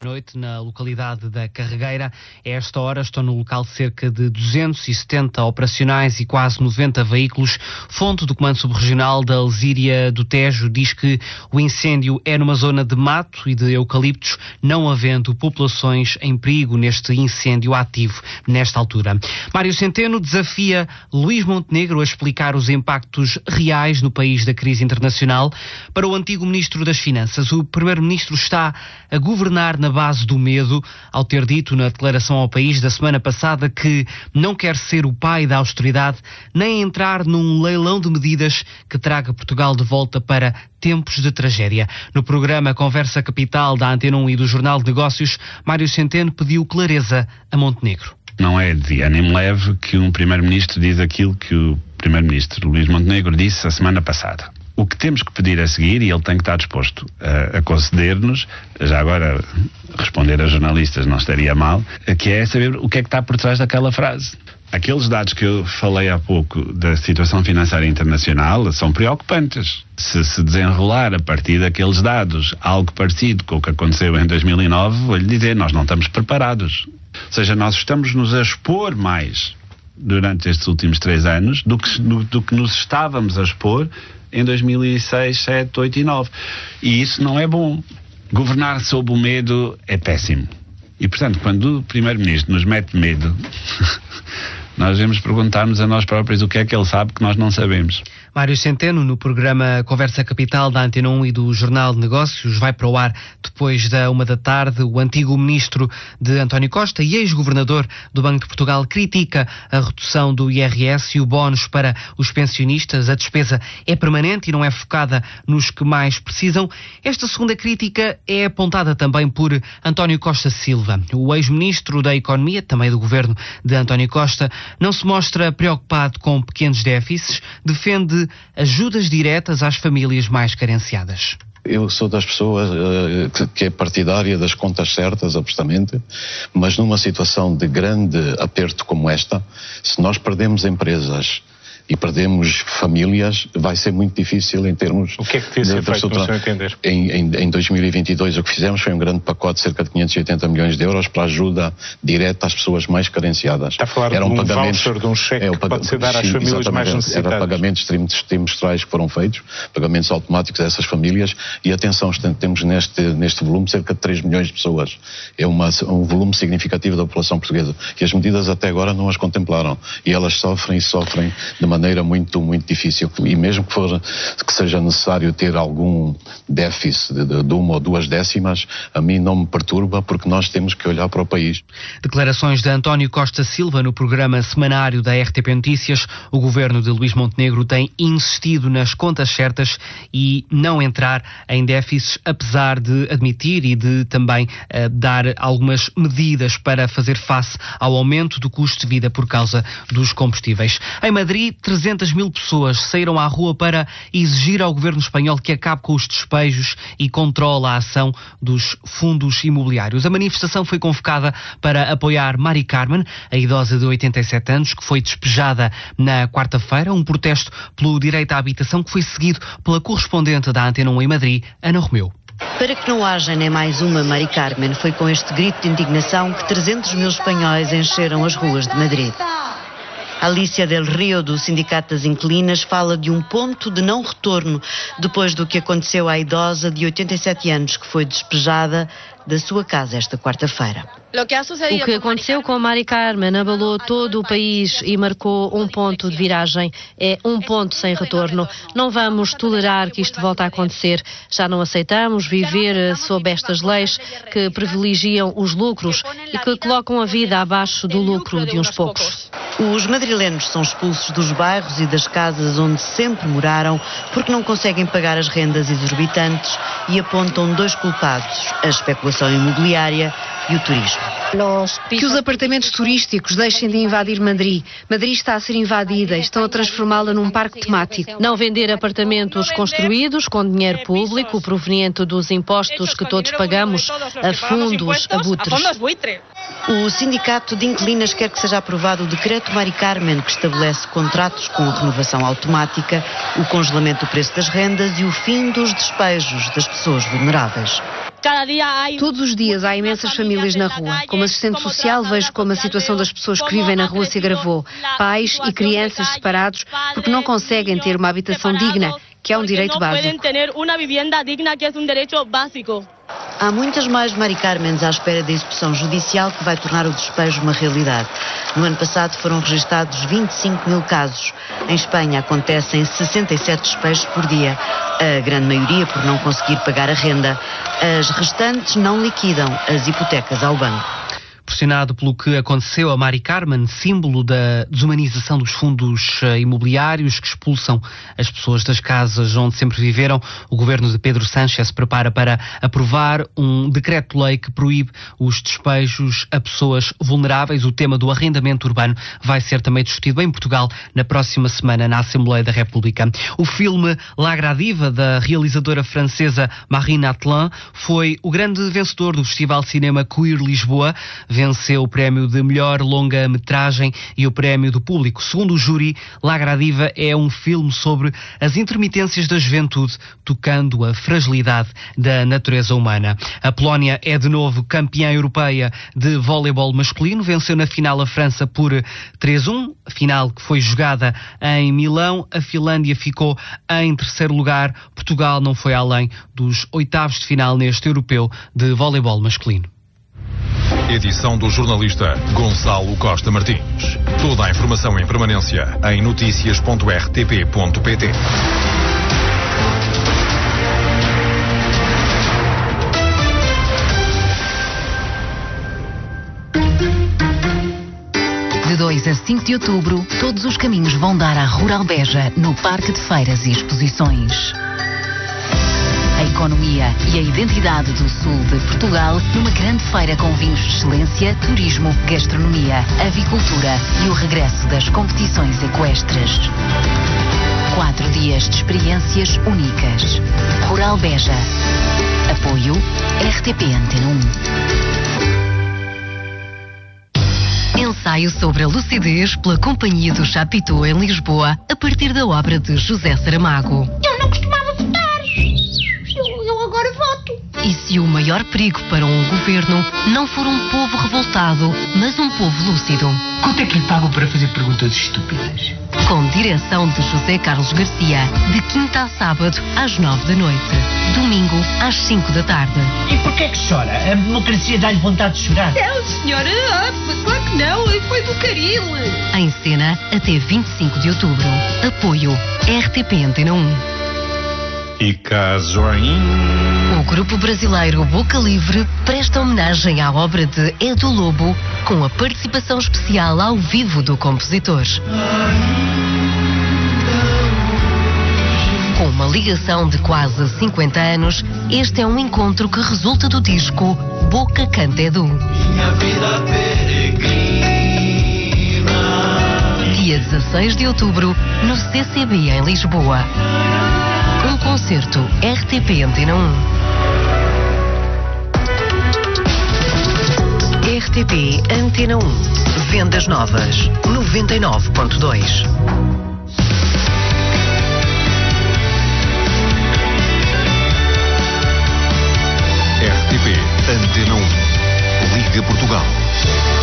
noite na localidade da Carregueira. A esta hora estão no local cerca de 270 operacionais e quase 90 veículos. Fonte do Comando Subregional da Alzíria do Tejo diz que o incêndio é numa zona de mato e de eucaliptos, não havendo populações em perigo neste incêndio ativo nesta altura. Mário Centeno desafia Luís Montenegro a explicar os impactos reais no país da crise internacional. Para o antigo Ministro das Finanças, o Primeiro-Ministro está a governar na base do medo, ao ter dito na declaração ao país da semana passada que não quer ser o pai da austeridade, nem entrar num leilão de medidas que traga Portugal de volta para tempos de tragédia. No programa Conversa Capital da Antena 1 e do Jornal de Negócios, Mário Centeno pediu clareza a Montenegro. Não é de ânimo leve que um Primeiro-Ministro diz aquilo que o Primeiro-Ministro Luís Montenegro disse a semana passada. O que temos que pedir a seguir, e ele tem que estar disposto a conceder-nos, já agora responder a jornalistas não estaria mal, que é saber o que é que está por trás daquela frase. Aqueles dados que eu falei há pouco da situação financeira internacional são preocupantes. Se desenrolar a partir daqueles dados algo parecido com o que aconteceu em 2009, vou-lhe dizer, nós não estamos preparados. Ou seja, nós estamos-nos a expor mais durante estes últimos 3 anos do que nos estávamos a expor em 2006, 7, 8 e 9. E isso não é bom. Governar sob o medo é péssimo. E, portanto, quando o Primeiro-Ministro nos mete medo, nós devemos perguntar-nos a nós próprios o que é que ele sabe que nós não sabemos. Mário Centeno, no programa Conversa Capital da Antena 1 e do Jornal de Negócios, vai para o ar depois da 1 da tarde. O antigo ministro de António Costa e ex-governador do Banco de Portugal critica a redução do IRS e o bónus para os pensionistas. A despesa é permanente e não é focada nos que mais precisam. Esta segunda crítica é apontada também por António Costa Silva. O ex-ministro da Economia, também do governo de António Costa, não se mostra preocupado com pequenos déficits, defende ajudas diretas às famílias mais carenciadas. Eu sou das pessoas que é partidária das contas certas, absolutamente, mas numa situação de grande aperto como esta, se nós perdemos empresas e perdemos famílias, vai ser muito difícil em termos... O que é que devia ser feito, no seu entender? Em 2022 o que fizemos foi um grande pacote de cerca de 580 milhões de euros para ajuda direta às pessoas mais carenciadas. Está a falar de um voucher, de um cheque que pode ser dado às famílias mais necessitadas. Era pagamentos trimestrais que foram feitos, pagamentos automáticos a essas famílias, e atenção, temos neste volume cerca de 3 milhões de pessoas. É um volume significativo da população portuguesa, que as medidas até agora não as contemplaram, e elas sofrem de maneira muito, muito difícil. E mesmo que seja necessário ter algum déficit de 1 ou 2 décimas, a mim não me perturba, porque nós temos que olhar para o país. Declarações de António Costa Silva no programa semanário da RTP Notícias. O governo de Luís Montenegro tem insistido nas contas certas e não entrar em déficits, apesar de admitir e de também dar algumas medidas para fazer face ao aumento do custo de vida por causa dos combustíveis. Em Madrid, 300 mil pessoas saíram à rua para exigir ao governo espanhol que acabe com os despejos e controle a ação dos fundos imobiliários. A manifestação foi convocada para apoiar Mari Carmen, a idosa de 87 anos, que foi despejada na quarta-feira, um protesto pelo direito à habitação que foi seguido pela correspondente da Antena 1 em Madrid, Ana Romeu. Para que não haja nem mais uma Mari Carmen, foi com este grito de indignação que 300 mil espanhóis encheram as ruas de Madrid. Alicia del Rio, do Sindicato das Inquilinas, fala de um ponto de não retorno depois do que aconteceu à idosa de 87 anos que foi despejada da sua casa esta quarta-feira. O que aconteceu com Mari Carmen abalou todo o país e marcou um ponto de viragem. É um ponto sem retorno. Não vamos tolerar que isto volte a acontecer. Já não aceitamos viver sob estas leis que privilegiam os lucros e que colocam a vida abaixo do lucro de uns poucos. Os madrilenos são expulsos dos bairros e das casas onde sempre moraram porque não conseguem pagar as rendas exorbitantes e apontam 2 culpados: a especulação imobiliária e o turismo. Que os apartamentos turísticos deixem de invadir Madrid. Madrid está a ser invadida e estão a transformá-la num parque temático. Não vender apartamentos construídos com dinheiro público proveniente dos impostos que todos pagamos a fundos abutres. O Sindicato de Inquilinas quer que seja aprovado o decreto Mari Carmen, que estabelece contratos com renovação automática, o congelamento do preço das rendas e o fim dos despejos das pessoas vulneráveis. Todos os dias há imensas famílias na rua. Como assistente social, vejo como a situação das pessoas que vivem na rua se agravou. Pais e crianças separados porque não conseguem ter uma habitação digna, que é um direito básico. Há muitas mais Mari Carmens à espera da execução judicial que vai tornar o despejo uma realidade. No ano passado foram registados 25 mil casos. Em Espanha acontecem 67 despejos por dia. A grande maioria por não conseguir pagar a renda. As restantes não liquidam as hipotecas ao banco. Pressionado pelo que aconteceu a Mari Carmen, símbolo da desumanização dos fundos imobiliários que expulsam as pessoas das casas onde sempre viveram, o governo de Pedro Sánchez se prepara para aprovar um decreto-lei que proíbe os despejos a pessoas vulneráveis. O tema do arrendamento urbano vai ser também discutido em Portugal na próxima semana na Assembleia da República. O filme La Gradiva, da realizadora francesa Marine Atlan, foi o grande vencedor do Festival de Cinema Queer Lisboa. Venceu o prémio de melhor longa-metragem e o prémio do público. Segundo o júri, La Gradiva é um filme sobre as intermitências da juventude, tocando a fragilidade da natureza humana. A Polónia é de novo campeã europeia de voleibol masculino. Venceu na final a França por 3-1, final que foi jogada em Milão. A Finlândia ficou em terceiro lugar. Portugal não foi além dos oitavos de final neste europeu de voleibol masculino. Edição do jornalista Gonçalo Costa Martins. Toda a informação em permanência em noticias.rtp.pt. De 2 a 5 de outubro, todos os caminhos vão dar à Rural Beja, no Parque de Feiras e Exposições. A economia e a identidade do sul de Portugal numa grande feira com vinhos de excelência, turismo, gastronomia, avicultura e o regresso das competições equestres. 4 dias de experiências únicas. Rural Beja. Apoio RTP Antena 1. Ensaio sobre a lucidez pela Companhia do Chapitão em Lisboa, a partir da obra de José Saramago. Eu não costumava votar. Eu agora voto. E se o maior perigo para um governo não for um povo revoltado, mas um povo lúcido? Quanto é que lhe pagam para fazer perguntas estúpidas? Com direção de José Carlos Garcia, de quinta a sábado, às 9 da noite. Domingo, às 5 da tarde. E porquê é que chora? A democracia dá-lhe vontade de chorar? Não, senhora, claro que não. Foi do caril. Em cena, até 25 de outubro. Apoio RTP Antena 1. E caso O grupo brasileiro Boca Livre presta homenagem à obra de Edu Lobo com a participação especial ao vivo do compositor. Com uma ligação de quase 50 anos, este é um encontro que resulta do disco Boca Canta Edu. Dia 16 de outubro, no CCB em Lisboa. Um concerto RTP Antena 1. RTP Antena 1. Vendas novas 99.2. RTP Antena 1. Liga Portugal.